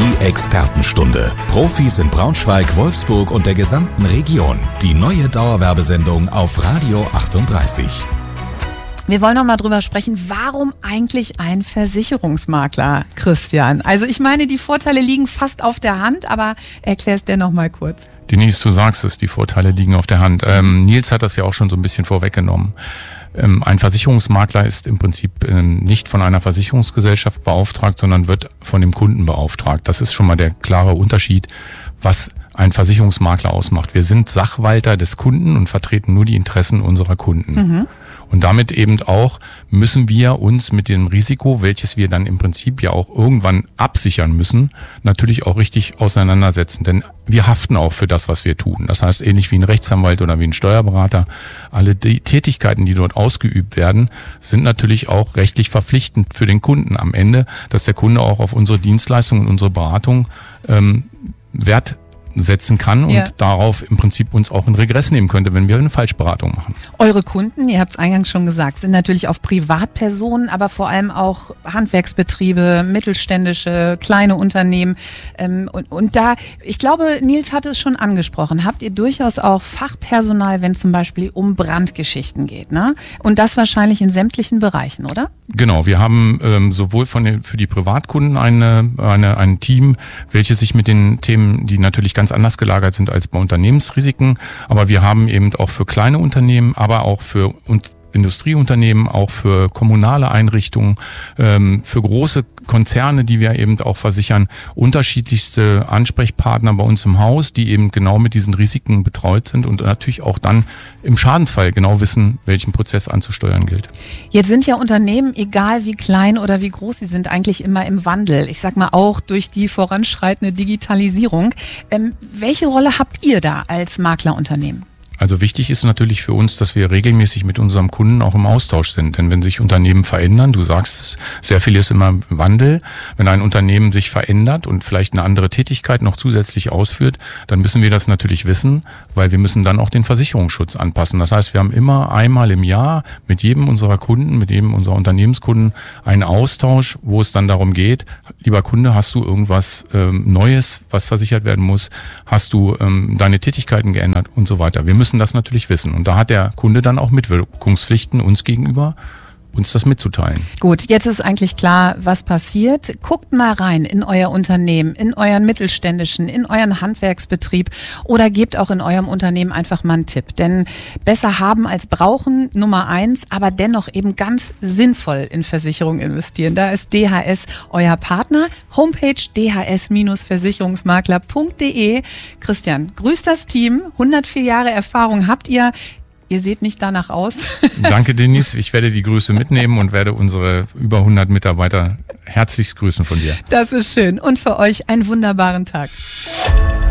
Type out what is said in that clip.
Die Expertenstunde. Profis in Braunschweig, Wolfsburg und der gesamten Region. Die neue Dauerwerbesendung auf Radio 38. Wir wollen noch mal drüber sprechen, warum eigentlich ein Versicherungsmakler, Christian? Also ich meine, die Vorteile liegen fast auf der Hand, aber erklär es dir noch mal kurz. Denise, du sagst es, die Vorteile liegen auf der Hand. Nils hat das ja auch schon so ein bisschen vorweggenommen. Ein Versicherungsmakler ist im Prinzip nicht von einer Versicherungsgesellschaft beauftragt, sondern wird von dem Kunden beauftragt. Das ist schon mal der klare Unterschied, was ein Versicherungsmakler ausmacht. Wir sind Sachwalter des Kunden und vertreten nur die Interessen unserer Kunden. Mhm. Und damit eben auch müssen wir uns mit dem Risiko, welches wir dann im Prinzip ja auch irgendwann absichern müssen, natürlich auch richtig auseinandersetzen. Denn wir haften auch für das, was wir tun. Das heißt, ähnlich wie ein Rechtsanwalt oder wie ein Steuerberater, alle die Tätigkeiten, die dort ausgeübt werden, sind natürlich auch rechtlich verpflichtend für den Kunden am Ende, dass der Kunde auch auf unsere Dienstleistung und unsere Beratung Wert setzen kann und darauf im Prinzip uns auch in Regress nehmen könnte, wenn wir eine Falschberatung machen. Eure Kunden, ihr habt es eingangs schon gesagt, sind natürlich auch Privatpersonen, aber vor allem auch Handwerksbetriebe, mittelständische, kleine Unternehmen. Und da, ich glaube, Nils hat es schon angesprochen, habt ihr durchaus auch Fachpersonal, wenn es zum Beispiel um Brandgeschichten geht, ne? Und das wahrscheinlich in sämtlichen Bereichen, oder? Genau, wir haben sowohl für die Privatkunden ein Team, welches sich mit den Themen, die natürlich ganz anders gelagert sind als bei Unternehmensrisiken, aber wir haben eben auch für kleine Unternehmen, aber auch für Industrieunternehmen, auch für kommunale Einrichtungen, für große Konzerne, die wir eben auch versichern, unterschiedlichste Ansprechpartner bei uns im Haus, die eben genau mit diesen Risiken betreut sind und natürlich auch dann im Schadensfall genau wissen, welchen Prozess anzusteuern gilt. Jetzt sind ja Unternehmen, egal wie klein oder wie groß sie sind, eigentlich immer im Wandel. Ich sag mal auch durch die voranschreitende Digitalisierung. Welche Rolle habt ihr da als Maklerunternehmen? Also wichtig ist natürlich für uns, dass wir regelmäßig mit unserem Kunden auch im Austausch sind. Denn wenn sich Unternehmen verändern, du sagst es, sehr viel ist immer im Wandel. Wenn ein Unternehmen sich verändert und vielleicht eine andere Tätigkeit noch zusätzlich ausführt, dann müssen wir das natürlich wissen, weil wir müssen dann auch den Versicherungsschutz anpassen. Das heißt, wir haben immer einmal im Jahr mit jedem unserer Kunden, mit jedem unserer Unternehmenskunden einen Austausch, wo es dann darum geht, lieber Kunde, hast du irgendwas Neues, was versichert werden muss? Hast du deine Tätigkeiten geändert und so weiter? Wir müssen das natürlich wissen. Und da hat der Kunde dann auch Mitwirkungspflichten uns gegenüber, uns das mitzuteilen. Gut, jetzt ist eigentlich klar, was passiert. Guckt mal rein in euer Unternehmen, in euren mittelständischen, in euren Handwerksbetrieb oder gebt auch in eurem Unternehmen einfach mal einen Tipp. Denn besser haben als brauchen, Nummer 1, aber dennoch eben ganz sinnvoll in Versicherung investieren. Da ist DHS euer Partner. Homepage dhs-versicherungsmakler.de. Christian, grüßt das Team. 104 Jahre Erfahrung habt ihr. Ihr seht nicht danach aus. Danke, Denise. Ich werde die Grüße mitnehmen und werde unsere über 100 Mitarbeiter herzlichst grüßen von dir. Das ist schön. Und für euch einen wunderbaren Tag.